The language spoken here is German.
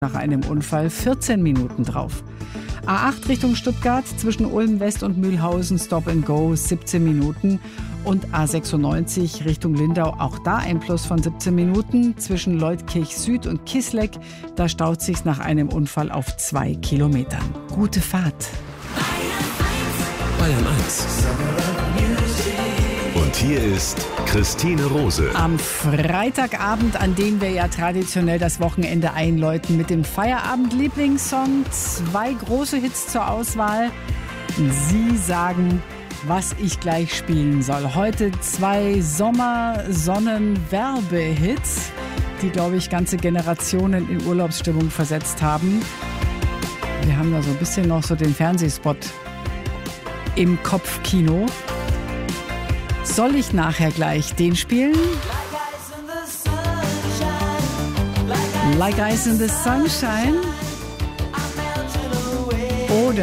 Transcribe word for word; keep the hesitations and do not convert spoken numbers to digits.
nach einem Unfall vierzehn Minuten drauf. A acht Richtung Stuttgart zwischen Ulm West und Mühlhausen Stop and Go siebzehn Minuten und A sechsundneunzig Richtung Lindau, auch da ein Plus von siebzehn Minuten zwischen Leutkirch Süd und Kisleck. Da staut sich's nach einem Unfall auf zwei Kilometern. Gute Fahrt. Bayern eins. Und hier ist Christine Rose. Am Freitagabend, an dem wir ja traditionell das Wochenende einläuten mit dem Feierabend-Lieblingssong. Zwei große Hits zur Auswahl. Sie sagen, was ich gleich spielen soll. Heute zwei Sommer-Sonnen-Werbehits, die, glaube ich, ganze Generationen in Urlaubsstimmung versetzt haben. Wir haben da so ein bisschen noch so den Fernsehspot im Kopfkino. Soll ich nachher gleich den spielen? Like Ice in the Sunshine. Oder